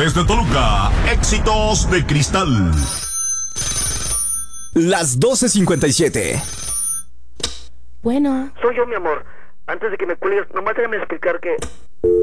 Desde Toluca, Éxitos de Cristal. Las 12:57. Bueno. Soy yo, mi amor. Antes de que me cuelgues, nomás déjame explicar que...